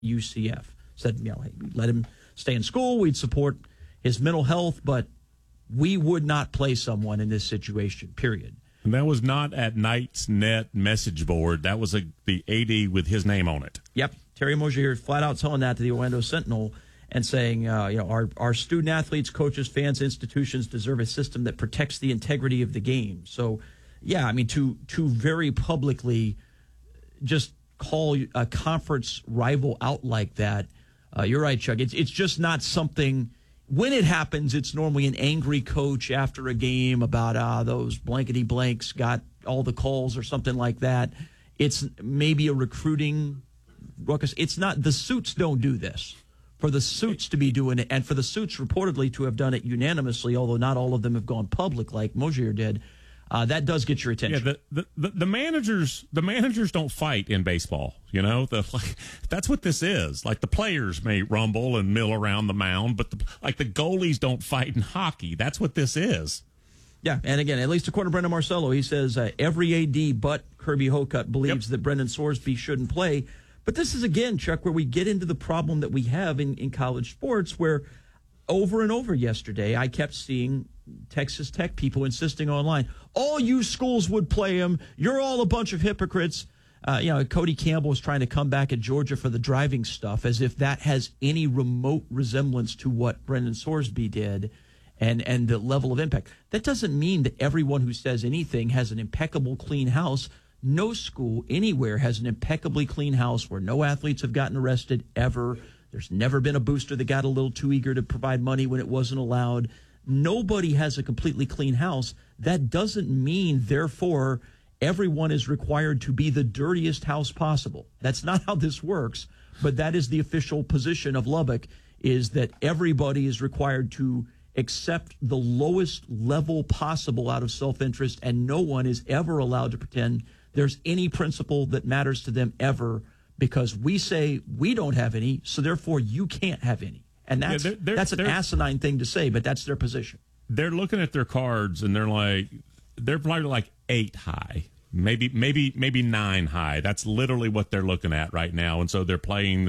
UCF. Said, hey, we'd let him stay in school. We'd support his mental health, but we would not play someone in this situation, period. And that was not at Knight's Net message board. That was the AD with his name on it. Yep. Terry Mosier flat out telling that to the Orlando Sentinel and saying, our student athletes, coaches, fans, institutions deserve a system that protects the integrity of the game. So, yeah, I mean, to very publicly just call a conference rival out like that, you're right, Chuck. It's just not something. When it happens, it's normally an angry coach after a game about those blankety blanks got all the calls or something like that. It's maybe a recruiting ruckus. It's not. The suits don't do this. For the suits to be doing it, and for the suits reportedly to have done it unanimously, although not all of them have gone public like Mosier did, that does get your attention. Yeah, the managers don't fight in baseball. You know, that's what this is. Like the players may rumble and mill around the mound, but the goalies don't fight in hockey. That's what this is. Yeah, and again, at least according to Brendan Marcello, he says every AD but Kirby Hocutt believes that Brendan Sorsby shouldn't play. But this is, again, Chuck, where we get into the problem that we have in college sports, where over and over yesterday I kept seeing Texas Tech people insisting online, all you schools would play him. You're all a bunch of hypocrites. Cody Campbell was trying to come back at Georgia for the driving stuff, as if that has any remote resemblance to what Brendan Sorsby did and the level of impact. That doesn't mean that everyone who says anything has an impeccable, clean house. No school anywhere has an impeccably clean house where no athletes have gotten arrested ever. There's never been a booster that got a little too eager to provide money when it wasn't allowed. Nobody has a completely clean house. That doesn't mean, therefore, everyone is required to be the dirtiest house possible. That's not how this works, but that is the official position of Lubbock, is that everybody is required to accept the lowest level possible out of self-interest, and no one is ever allowed to pretend there's any principle that matters to them ever, because we say we don't have any, so therefore you can't have any. And that's an asinine thing to say, but that's their position. They're looking at their cards and they're probably like 8 high, maybe 9 high. That's literally what they're looking at right now. And so they're playing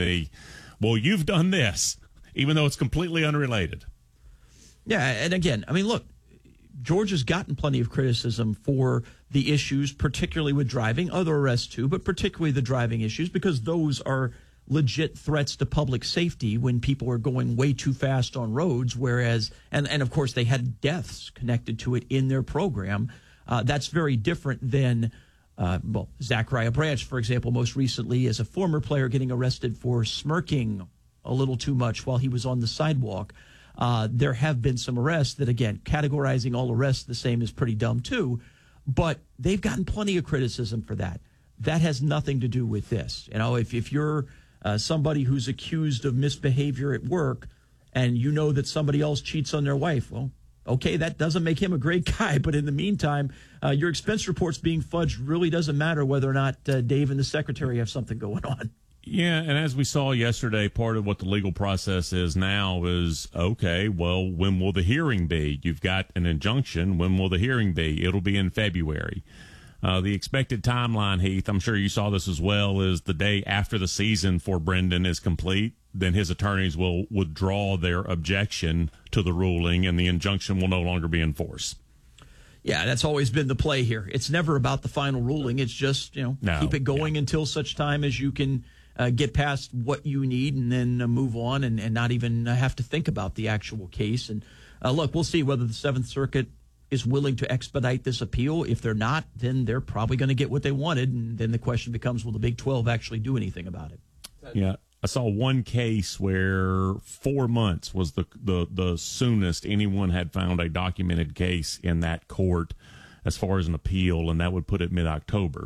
you've done this, even though it's completely unrelated. Yeah, and again, I mean, look, Georgia's gotten plenty of criticism for the issues, particularly with driving, other arrests too, but particularly the driving issues, because those are legit threats to public safety when people are going way too fast on roads, whereas, and of course they had deaths connected to it in their program. That's very different than, Zachariah Branch, for example, most recently as a former player getting arrested for smirking a little too much while he was on the sidewalk. There have been some arrests that, again, categorizing all arrests the same is pretty dumb too, but they've gotten plenty of criticism for that. That has nothing to do with this. You know, if you're somebody who's accused of misbehavior at work and you know that somebody else cheats on their wife, well, okay, that doesn't make him a great guy, but in the meantime, your expense reports being fudged really doesn't matter whether or not Dave and the secretary have something going on. Yeah, and as we saw yesterday, part of what the legal process is now is, okay, well, when will the hearing be? You've got an injunction. When will the hearing be? It'll be in February. The expected timeline, Heath, I'm sure you saw this as well, is the day after the season for Brendan is complete, then his attorneys will withdraw their objection to the ruling, and the injunction will no longer be in force. Yeah, that's always been the play here. It's never about the final ruling. It's just, keep it going until such time as you can get past what you need and then move on and not even have to think about the actual case. And look, we'll see whether the Seventh Circuit is willing to expedite this appeal. If they're not, then they're probably going to get what they wanted. And then the question becomes, will the Big 12 actually do anything about it? Yeah. I saw one case where 4 months was the soonest anyone had found a documented case in that court as far as an appeal, and that would put it mid-October.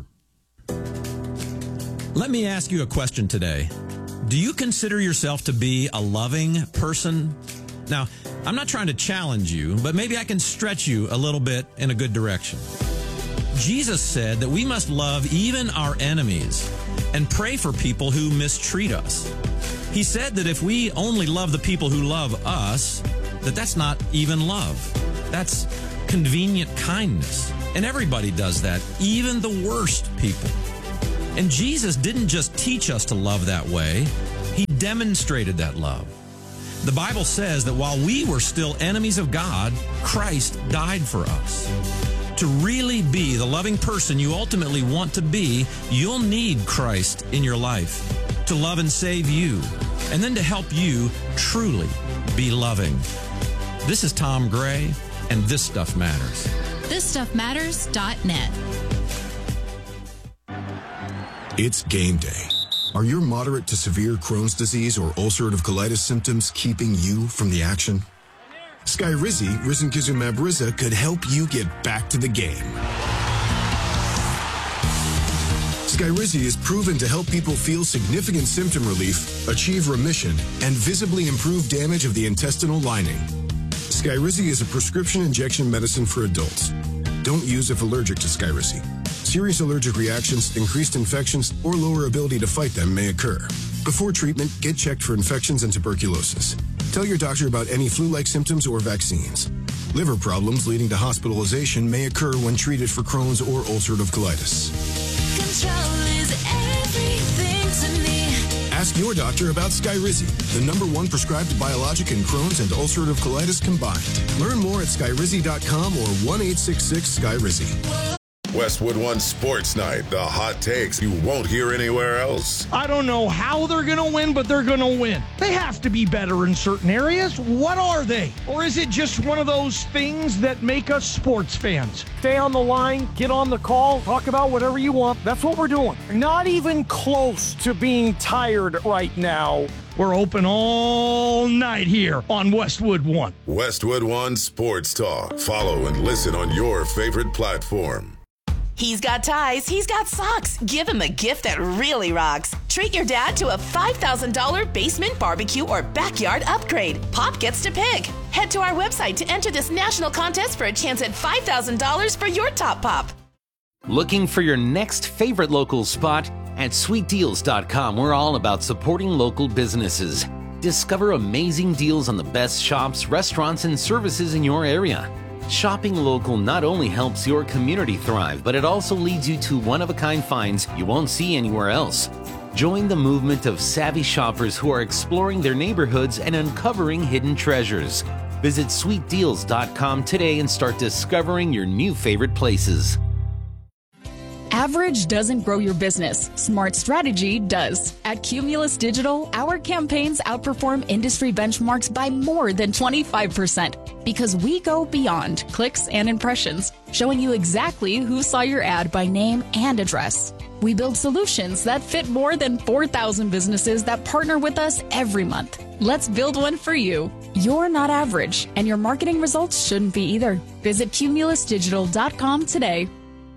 Let me ask you a question today. Do you consider yourself to be a loving person? Now, I'm not trying to challenge you, but maybe I can stretch you a little bit in a good direction. Jesus said that we must love even our enemies and pray for people who mistreat us. He said that if we only love the people who love us, that's not even love. That's convenient kindness. And everybody does that, even the worst people. And Jesus didn't just teach us to love that way. He demonstrated that love. The Bible says that while we were still enemies of God, Christ died for us. To really be the loving person you ultimately want to be, you'll need Christ in your life to love and save you, and then to help you truly be loving. This is Tom Gray, and This Stuff Matters. ThisStuffMatters.net. It's game day. Are your moderate to severe Crohn's disease or ulcerative colitis symptoms keeping you from the action? Skyrizi, risankizumab Riza, could help you get back to the game. Skyrizi is proven to help people feel significant symptom relief, achieve remission, and visibly improve damage of the intestinal lining. Skyrizi is a prescription injection medicine for adults. Don't use if allergic to Skyrizi. Serious allergic reactions, increased infections, or lower ability to fight them may occur. Before treatment, get checked for infections and tuberculosis. Tell your doctor about any flu-like symptoms or vaccines. Liver problems leading to hospitalization may occur when treated for Crohn's or ulcerative colitis. Control is everything to me. Ask your doctor about Skyrizi, the #1 prescribed biologic in Crohn's and ulcerative colitis combined. Learn more at skyrizi.com or 1-866-SKYRIZI. Westwood One Sports Night, the hot takes you won't hear anywhere else. I don't know how they're going to win, but they're going to win. They have to be better in certain areas. What are they? Or is it just one of those things that make us sports fans? Stay on the line, get on the call, talk about whatever you want. That's what we're doing. Not even close to being tired right now. We're open all night here on Westwood One. Westwood One Sports Talk. Follow and listen on your favorite platform. He's got ties, he's got socks. Give him a gift that really rocks. Treat your dad to a $5,000 basement barbecue or backyard upgrade. Pop gets to pick. Head to our website to enter this national contest for a chance at $5,000 for your top pop. Looking for your next favorite local spot? At sweetdeals.com, we're all about supporting local businesses. Discover amazing deals on the best shops, restaurants, and services in your area. Shopping local not only helps your community thrive, but it also leads you to one-of-a-kind finds you won't see anywhere else. Join the movement of savvy shoppers who are exploring their neighborhoods and uncovering hidden treasures. Visit sweetdeals.com today and start discovering your new favorite places. Average doesn't grow your business. Smart strategy does. At Cumulus Digital, our campaigns outperform industry benchmarks by more than 25% because we go beyond clicks and impressions, showing you exactly who saw your ad by name and address. We build solutions that fit more than 4,000 businesses that partner with us every month. Let's build one for you. You're not average, and your marketing results shouldn't be either. Visit cumulusdigital.com today.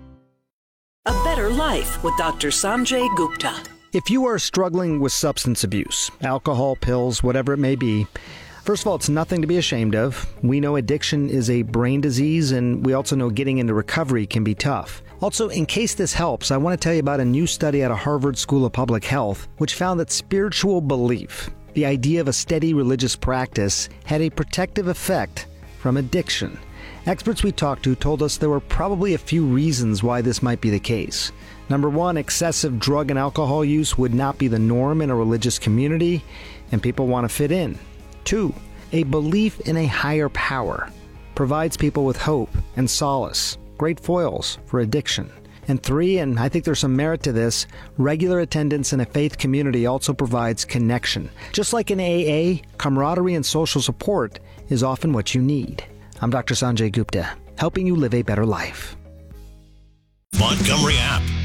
A Better Life with Dr. Sanjay Gupta. If you are struggling with substance abuse, alcohol, pills, whatever it may be, first of all, it's nothing to be ashamed of. We know addiction is a brain disease, and we also know getting into recovery can be tough. Also, in case this helps, I want to tell you about a new study out of Harvard School of Public Health, which found that spiritual belief, the idea of a steady religious practice, had a protective effect from addiction. Experts we talked to told us there were probably a few reasons why this might be the case. Number one, excessive drug and alcohol use would not be the norm in a religious community, and people want to fit in. Two, a belief in a higher power provides people with hope and solace, great foils for addiction. And three, and I think there's some merit to this, regular attendance in a faith community also provides connection. Just like in AA, camaraderie and social support is often what you need. I'm Dr. Sanjay Gupta, helping you live a better life. Montgomery app.